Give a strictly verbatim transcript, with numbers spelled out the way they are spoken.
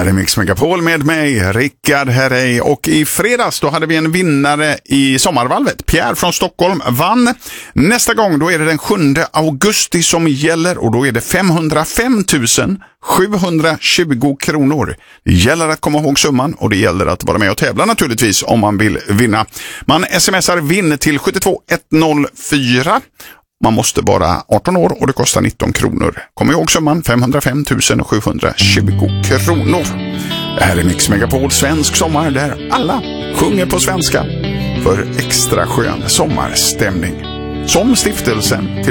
här är Mix Megapol med mig, Rickard Herrey, och i fredags då hade vi en vinnare i sommarvalvet. Pierre från Stockholm vann. Nästa gång då är det den sjunde augusti som gäller och då är det femhundrafem tusen sjuhundratjugo kronor. Det gäller att komma ihåg summan och det gäller att vara med och tävla naturligtvis om man vill vinna. Man smsar vinn till sju två ett noll fyra. Man måste vara arton år och det kostar nitton kronor. Kom ihåg summan femhundrafem tusen sjuhundratjugo kronor. Det här är Mix Megapol svensk sommar där alla sjunger på svenska för extra skön sommarstämning. Som stiftelsen till